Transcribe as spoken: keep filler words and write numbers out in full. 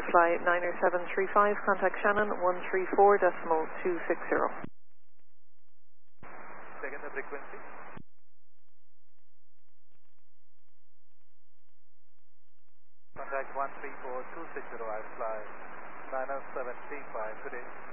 I fly niner seven three five, contact Shannon one three four decimal two six zero. Second the frequency. Contact one three four two six zero, I fly niner seven three five, good day.